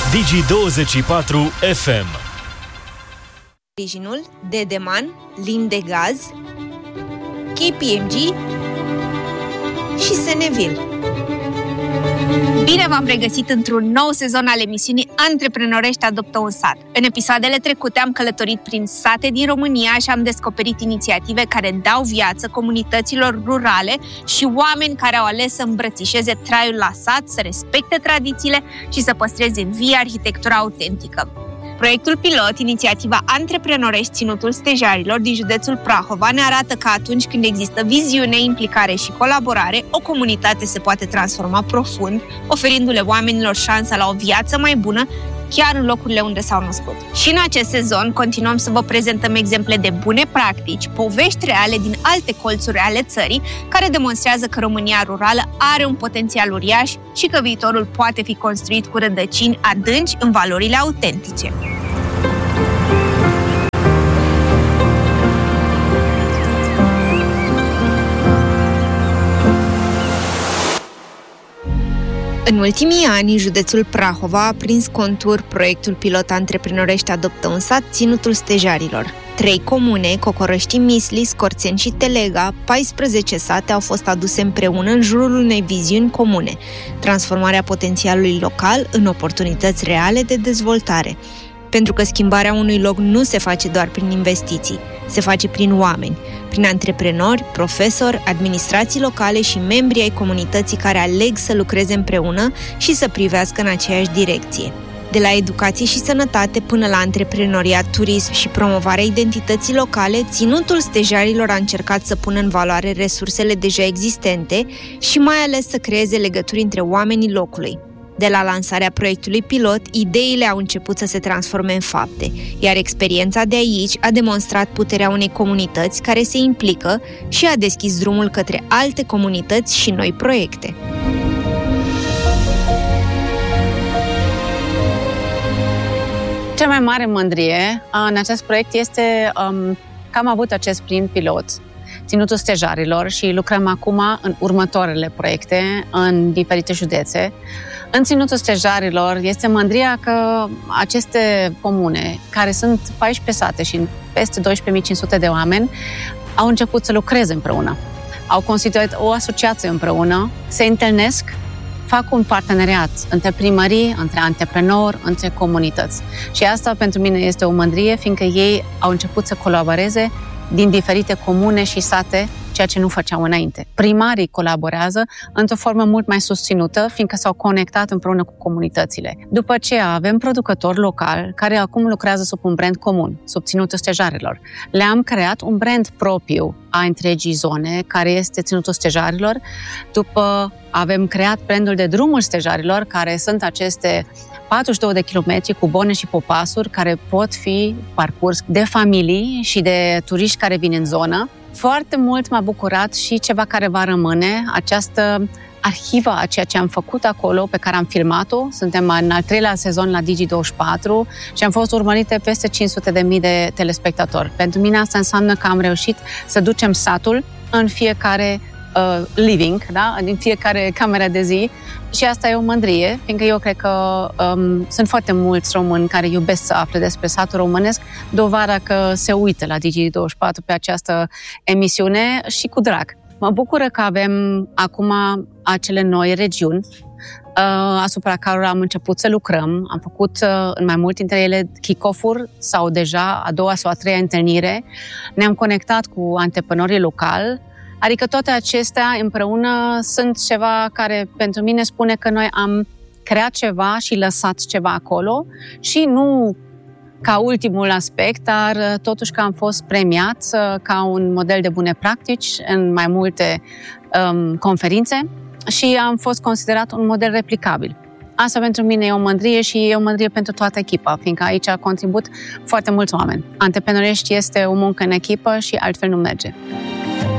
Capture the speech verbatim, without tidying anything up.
Digi douăzeci și patru F M. Sprijinul Dedeman, Lim de Gaz, K P M G și Seneville. Bine v-am regăsit într-un nou sezon al emisiunii Antreprenorești adoptă un sat. În episoadele trecute am călătorit prin sate din România și am descoperit inițiative care dau viață comunităților rurale și oameni care au ales să îmbrățișeze traiul la sat, să respecte tradițiile și să păstreze în vie arhitectura autentică. Proiectul pilot, inițiativa Antreprenorești Ținutul Stejarilor din județul Prahova, ne arată că atunci când există viziune, implicare și colaborare, o comunitate se poate transforma profund, oferindu-le oamenilor șansa la o viață mai bună, chiar în locurile unde s-au născut. Și în acest sezon continuăm să vă prezentăm exemple de bune practici, povești reale din alte colțuri ale țării, care demonstrează că România rurală are un potențial uriaș și că viitorul poate fi construit cu rădăcini adânci în valorile autentice. În ultimii ani, județul Prahova a prins contur proiectul pilot Antreprenorești adoptă un sat, Ținutul Stejarilor. Trei comune, Cocorăști, Misli, Scorțeni și Telega, paisprezece sate au fost aduse împreună în jurul unei viziuni comune, transformarea potențialului local în oportunități reale de dezvoltare. Pentru că schimbarea unui loc nu se face doar prin investiții, se face prin oameni, prin antreprenori, profesori, administrații locale și membri ai comunității care aleg să lucreze împreună și să privească în aceeași direcție. De la educație și sănătate până la antreprenoriat, turism și promovarea identității locale, Ținutul Stejarilor a încercat să pună în valoare resursele deja existente și mai ales să creeze legături între oamenii locului. De la lansarea proiectului pilot, ideile au început să se transforme în fapte, iar experiența de aici a demonstrat puterea unei comunități care se implică și a deschis drumul către alte comunități și noi proiecte. Cea mai mare mândrie în acest proiect este um, că am avut acest prim pilot, Ținutul Stejarilor, și lucrăm acum în următoarele proiecte în diferite județe. În Ținutul Stejarilor este mândria că aceste comune, care sunt paisprezece sate și peste doisprezece mii cinci sute de oameni, au început să lucreze împreună. Au constituit o asociație împreună, se întâlnesc, fac un parteneriat între primării, între antreprenori, între comunități. Și asta pentru mine este o mândrie, fiindcă ei au început să colaboreze din diferite comune și sate, ceea ce nu făceau înainte. Primarii colaborează într-o formă mult mai susținută, fiindcă s-au conectat împreună cu comunitățile. După aceea avem producători locali care acum lucrează sub un brand comun, sub Ținutul Stejarilor. Le-am creat un brand propriu a întregii zone, care este Ținutul Stejarilor. După avem creat brandul de Drumul Stejarilor, care sunt aceste patruzeci și doi de kilometri cu bone și popasuri care pot fi parcurs de familii și de turiști care vin în zonă. Foarte mult m-a bucurat și ceva care va rămâne, această arhivă a ceea ce am făcut acolo, pe care am filmat-o. Suntem în al treilea sezon la Digi douăzeci și patru și am fost urmărite peste cinci sute de mii de telespectatori. Pentru mine asta înseamnă că am reușit să ducem satul în fiecare uh, living, da? În fiecare cameră de zi. Și asta e o mândrie, fiindcă eu cred că um, sunt foarte mulți români care iubesc să afle despre satul românesc, dovada că se uită la Digi douăzeci și patru pe această emisiune și cu drag. Mă bucură că avem acum acele noi regiuni uh, asupra cărora am început să lucrăm. Am făcut uh, în mai multe dintre ele kick-off-uri sau deja a doua sau a treia întâlnire. Ne-am conectat cu antreprenorii locali. Adică toate acestea împreună sunt ceva care pentru mine spune că noi am creat ceva și lăsat ceva acolo și nu ca ultimul aspect, dar totuși că am fost premiat ca un model de bune practici în mai multe um, conferințe și am fost considerat un model replicabil. Asta pentru mine e o mândrie și e o mândrie pentru toată echipa, fiindcă aici a contribuit foarte mulți oameni. Antreprenorești este o muncă în echipă și altfel nu merge.